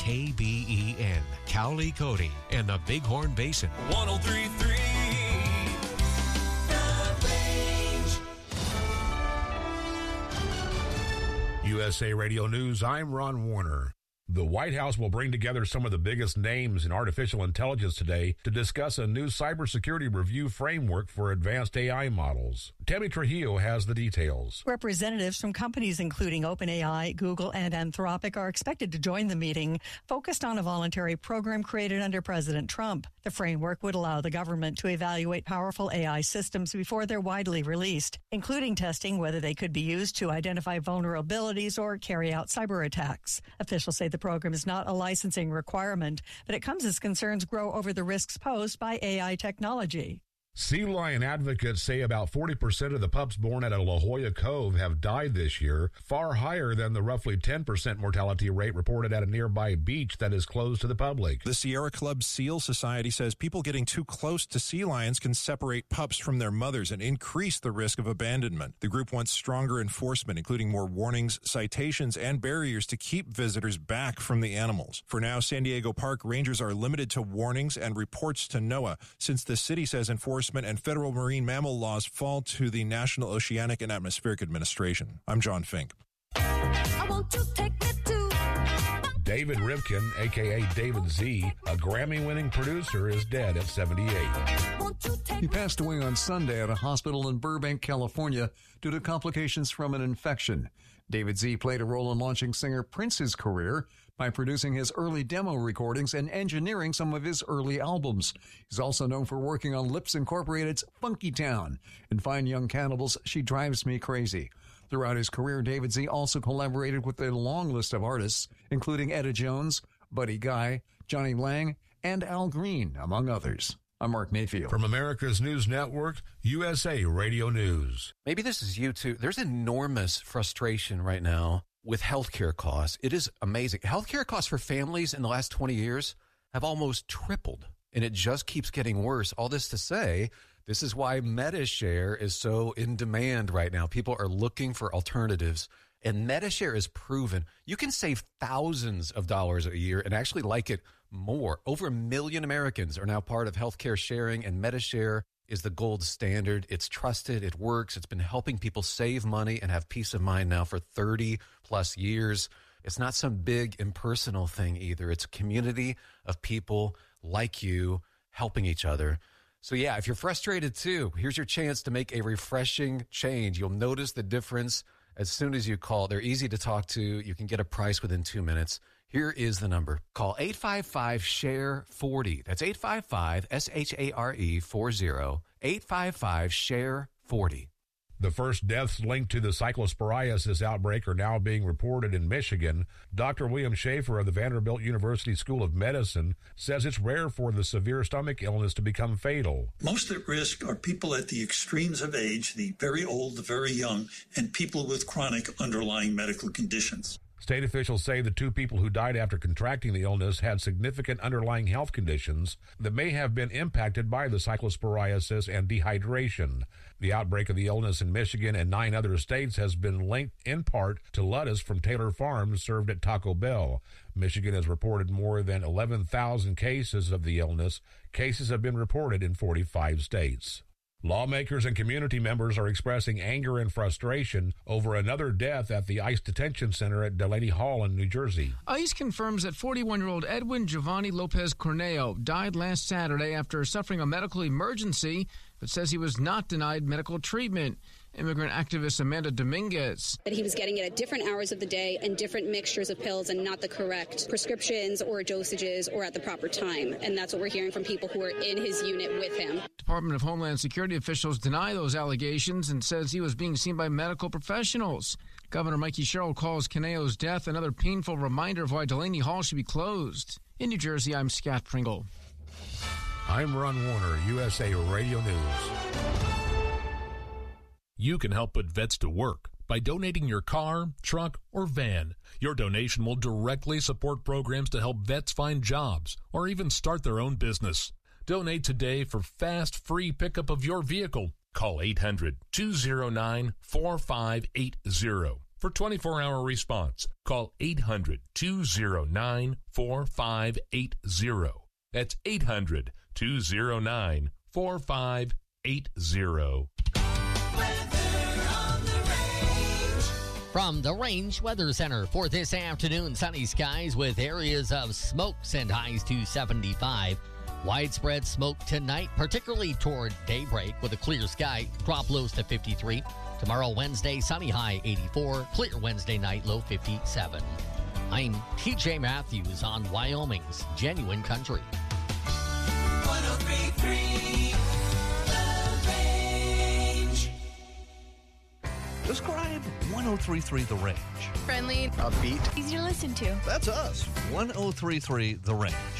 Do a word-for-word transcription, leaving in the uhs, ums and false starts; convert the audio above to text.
K B E N, Cowley, Cody, and the Bighorn Basin. one oh three point three The Range. U S A Radio News, I'm Ron Warner. The White House will bring together some of the biggest names in artificial intelligence today to discuss a new cybersecurity review framework for advanced A I models. Tammy Trujillo has the details. Representatives from companies including OpenAI, Google, and Anthropic are expected to join the meeting, focused on a voluntary program created under President Trump. The framework would allow the government to evaluate powerful A I systems before they're widely released, including testing whether they could be used to identify vulnerabilities or carry out cyber attacks. Officials say the program is not a licensing requirement, but it comes as concerns grow over the risks posed by A I technology. Sea lion advocates say about forty percent of the pups born at a La Jolla Cove have died this year, far higher than the roughly ten percent mortality rate reported at a nearby beach that is closed to the public. The Sierra Club Seal Society says people getting too close to sea lions can separate pups from their mothers and increase the risk of abandonment. The group wants stronger enforcement, including more warnings, citations, and barriers to keep visitors back from the animals. For now, San Diego Park rangers are limited to warnings and reports to NOAA, since the city says enforcement and federal marine mammal laws fall to the National Oceanic and Atmospheric Administration. I'm John Fink. I want to take me to David Rivkin, a k a. David Z, a Grammy-winning producer, is dead at seventy-eight. He passed away on Sunday at a hospital in Burbank, California, due to complications from an infection. David Z played a role in launching singer Prince's career by producing his early demo recordings and engineering some of his early albums. He's also known for working on Lips Incorporated's Funky Town and Fine Young Cannibals' She Drives Me Crazy. Throughout his career, David Z also collaborated with a long list of artists, including Etta Jones, Buddy Guy, Johnny Lang, and Al Green, among others. I'm Mark Mayfield. From America's News Network, U S A Radio News. Maybe this is you too. There's enormous frustration right now with healthcare costs. It is amazing. Healthcare costs for families in the last twenty years have almost tripled, and it just keeps getting worse. All this to say, this is why MediShare is so in demand right now. People are looking for alternatives, and MediShare is proven. You can save thousands of dollars a year and actually like it more. Over a million Americans are now part of healthcare sharing, and MediShare is the gold standard. It's trusted. It works. It's been helping people save money and have peace of mind now for thirty plus years. It's not some big impersonal thing either. It's a community of people like you helping each other. So yeah, if you're frustrated too, here's your chance to make a refreshing change. You'll notice the difference as soon as you call. They're easy to talk to. You can get a price within two minutes. Here is the number. Call eight five five, S H A R E, four zero. That's eight five five, S H A R E, four zero. eight five five, S H A R E, four zero. The first deaths linked to the cyclosporiasis outbreak are now being reported in Michigan. Doctor William Schaefer of the Vanderbilt University School of Medicine says it's rare for the severe stomach illness to become fatal. Most at risk are people at the extremes of age, the very old, the very young, and people with chronic underlying medical conditions. State officials say the two people who died after contracting the illness had significant underlying health conditions that may have been impacted by the cyclosporiasis and dehydration. The outbreak of the illness in Michigan and nine other states has been linked in part to lettuce from Taylor Farms served at Taco Bell. Michigan has reported more than eleven thousand cases of the illness. Cases have been reported in forty-five states. Lawmakers and community members are expressing anger and frustration over another death at the ICE detention center at Delaney Hall in New Jersey. ICE confirms that forty-one-year-old Edwin Giovanni Lopez Corneo died last Saturday after suffering a medical emergency, but says he was not denied medical treatment. Immigrant activist Amanda Dominguez. That he was getting it at different hours of the day and different mixtures of pills and not the correct prescriptions or dosages or at the proper time. And that's what we're hearing from people who are in his unit with him. Department of Homeland Security officials deny those allegations and says he was being seen by medical professionals. Governor Mikey Sherrill calls Corneo's death another painful reminder of why Delaney Hall should be closed. In New Jersey, I'm Scott Pringle. I'm Ron Warner, U S A Radio News. You can help put vets to work by donating your car, truck, or van. Your donation will directly support programs to help vets find jobs or even start their own business. Donate today for fast, free pickup of your vehicle. Call eight hundred, two oh nine, four five eight zero. For twenty-four hour response, call eight hundred, two oh nine, four five eight oh. That's eight hundred, two oh nine, four five eight oh. From the Range Weather Center for this afternoon, sunny skies with areas of smokes and highs to seventy-five. Widespread smoke tonight, particularly toward daybreak with a clear sky. Drop lows to fifty-three. Tomorrow, Wednesday, sunny high eighty-four. Clear Wednesday night, low fifty-seven. I'm T J Matthews on Wyoming's Genuine Country. one oh three point three The Range. Describe one oh three point three The Range. Friendly, upbeat, easy to listen to. That's us. one oh three point three The Range.